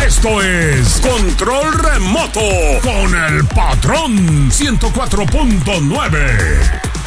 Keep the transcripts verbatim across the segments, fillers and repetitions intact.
Esto es Control Remoto con el Patrón ciento cuatro punto nueve.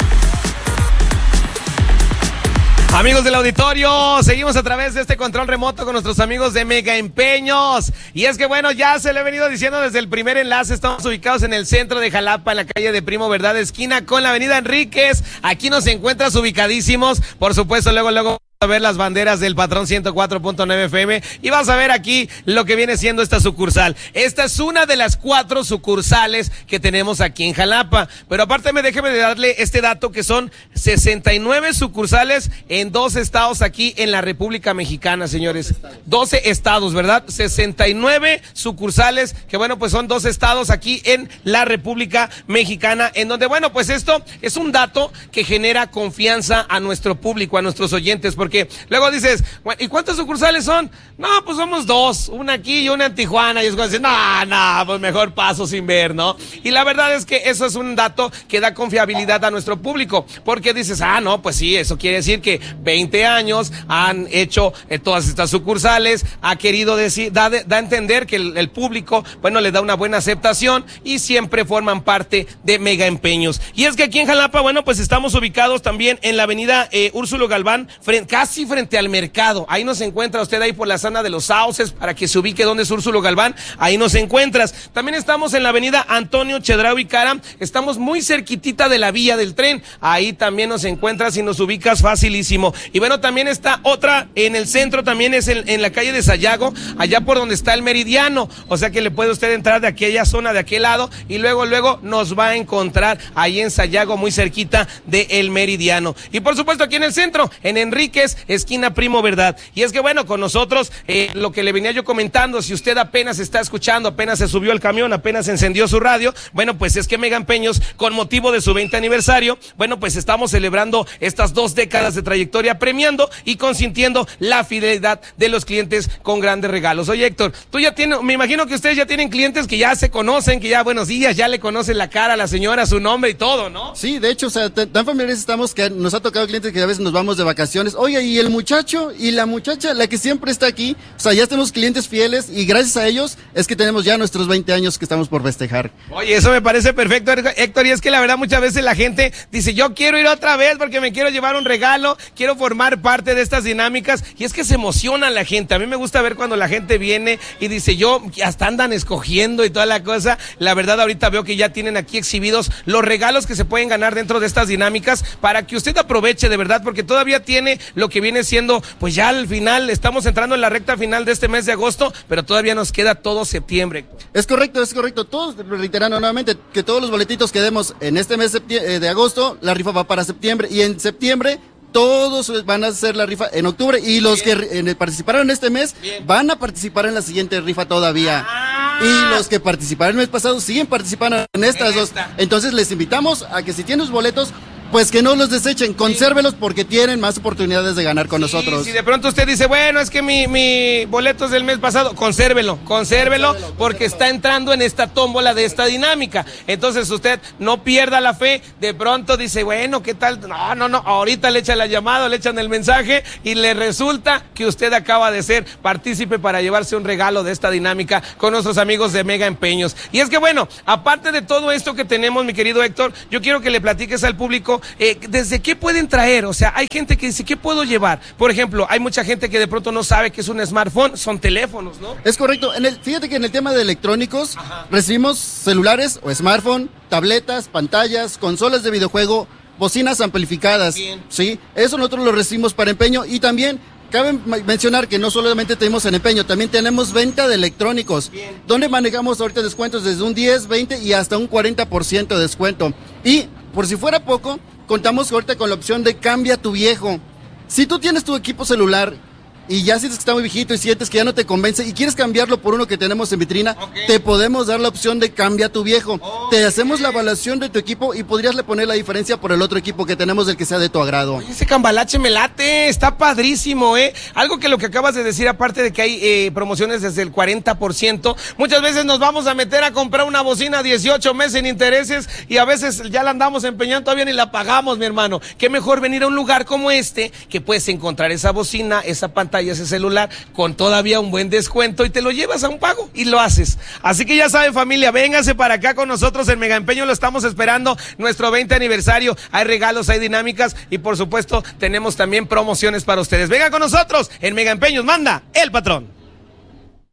Amigos del auditorio, seguimos a través de este control remoto con nuestros amigos de Mega Empeños. Y es que bueno, ya se le he venido diciendo desde el primer enlace, estamos ubicados en el centro de Jalapa, en la calle de Primo Verdad, esquina con la avenida Enríquez. Aquí nos encuentras ubicadísimos, por supuesto, luego, luego... a ver las banderas del Patrón ciento cuatro punto nueve F M y vas a ver aquí lo que viene siendo esta sucursal. Esta es una de las cuatro sucursales que tenemos aquí en Jalapa, pero aparte me déjeme de darle este dato que son sesenta y nueve sucursales en dos estados aquí en la República Mexicana, señores. doce estados, ¿verdad? sesenta y nueve sucursales, que bueno, pues son dos estados aquí en la República Mexicana, en donde bueno, pues esto es un dato que genera confianza a nuestro público, a nuestros oyentes, porque Porque luego dices, bueno, ¿y cuántas sucursales son? No, pues somos dos, una aquí y una en Tijuana. Y es cuando dicen, no, no, pues mejor paso sin ver, ¿no? Y la verdad es que eso es un dato que da confiabilidad a nuestro público, porque dices, ah, no, pues sí, eso quiere decir que veinte años han hecho eh, todas estas sucursales, ha querido decir, da, da a entender que el, el público, bueno, le da una buena aceptación y siempre forman parte de Mega Empeños. Y es que aquí en Jalapa, bueno, pues estamos ubicados también en la avenida eh, Úrsulo Galván, frente casi frente al mercado. Ahí nos encuentra usted ahí por la zona de los Sauces, para que se ubique donde es Úrsulo Galván, ahí nos encuentras. También estamos en la avenida Antonio Chedraui Cara, estamos muy cerquitita de la vía del tren, ahí también nos encuentras y nos ubicas facilísimo. Y bueno, también está otra en el centro, también es en, en la calle de Sayago, allá por donde está el Meridiano, o sea que le puede usted entrar de aquella zona, de aquel lado, y luego, luego nos va a encontrar ahí en Sayago, muy cerquita del Meridiano. Y por supuesto aquí en el centro, en Enríquez, esquina Primo Verdad. Y es que bueno, con nosotros, eh, lo que le venía yo comentando, si usted apenas está escuchando, apenas se subió al camión, apenas encendió su radio, bueno, pues es que Mega Empeños, con motivo de su veinte aniversario, bueno, pues estamos celebrando estas dos décadas de trayectoria, premiando y consintiendo la fidelidad de los clientes con grandes regalos. Oye, Héctor, tú ya tienes, me imagino que ustedes ya tienen clientes que ya se conocen, que ya buenos días, ya le conocen la cara a la señora, su nombre y todo, ¿no? Sí, de hecho, o sea, tan familiares estamos que nos ha tocado clientes que a veces nos vamos de vacaciones. Oye, y el muchacho y la muchacha, la que siempre está aquí, o sea, ya tenemos clientes fieles y gracias a ellos es que tenemos ya nuestros veinte años que estamos por festejar. Oye, eso me parece perfecto, Héctor, y es que la verdad muchas veces la gente dice, yo quiero ir otra vez porque me quiero llevar un regalo, quiero formar parte de estas dinámicas, y es que se emociona la gente. A mí me gusta ver cuando la gente viene y dice, yo, hasta andan escogiendo y toda la cosa. La verdad ahorita veo que ya tienen aquí exhibidos los regalos que se pueden ganar dentro de estas dinámicas para que usted aproveche de verdad, porque todavía tiene lo que viene siendo, pues ya al final, estamos entrando en la recta final de este mes de agosto, pero todavía nos queda todo septiembre. Es correcto, es correcto. Todos, reiterando nuevamente, que todos los boletitos que demos en este mes de agosto, la rifa va para septiembre, y en septiembre todos van a hacer la rifa en octubre, y los Bien. que en, participaron en este mes Bien. van a participar en la siguiente rifa todavía. Ah. Y los que participaron el mes pasado siguen participando en estas en dos. Esta. Entonces les invitamos a que si tienen los boletos, pues que no los desechen, consérvelos porque tienen más oportunidades de ganar con sí, nosotros. Si de pronto usted dice, bueno, es que mi, mi boleto es del mes pasado, consérvelo, consérvelo, consérvelo porque consérvelo. Está entrando en esta tómbola de esta dinámica. Entonces usted no pierda la fe, de pronto dice, bueno, ¿qué tal? No, no, no, ahorita le echan la llamada, le echan el mensaje y le resulta que usted acaba de ser partícipe para llevarse un regalo de esta dinámica con nuestros amigos de Mega Empeños. Y es que bueno, aparte de todo esto que tenemos, mi querido Héctor, yo quiero que le platiques al público Eh, ¿desde qué pueden traer? O sea, hay gente que dice, ¿qué puedo llevar? Por ejemplo, hay mucha gente que de pronto no sabe que es un smartphone, son teléfonos, ¿no? Es correcto. En el, fíjate que en el tema de electrónicos, Ajá. recibimos celulares o smartphone, tabletas, pantallas, consolas de videojuego, bocinas amplificadas. Bien. Sí, eso nosotros lo recibimos para empeño, y también cabe mencionar que no solamente tenemos en empeño, también tenemos venta de electrónicos, Bien. donde manejamos ahorita descuentos desde un diez, veinte y hasta un cuarenta por ciento de descuento. Y por si fuera poco, contamos ahorita con la opción de cambia tu viejo. Si tú tienes tu equipo celular y ya sientes que está muy viejito y sientes que ya no te convence y quieres cambiarlo por uno que tenemos en vitrina, okay. te podemos dar la opción de cambia tu viejo. Okay. Te hacemos la evaluación de tu equipo y podrías le poner la diferencia por el otro equipo que tenemos, del que sea de tu agrado. Oye, ese cambalache me late, está padrísimo, ¿eh? Algo que lo que acabas de decir, aparte de que hay eh, promociones desde el cuarenta por ciento, muchas veces nos vamos a meter a comprar una bocina dieciocho meses sin intereses y a veces ya la andamos empeñando todavía ni la pagamos, mi hermano. Qué mejor venir a un lugar como este, que puedes encontrar esa bocina, esa pantalla tableta y ese celular con todavía un buen descuento y te lo llevas a un pago y lo haces. Así que ya saben, familia, vénganse para acá con nosotros en Mega Empeño, lo estamos esperando, nuestro veinte aniversario, hay regalos, hay dinámicas y por supuesto tenemos también promociones para ustedes. Vengan con nosotros en Mega Empeños, manda el patrón.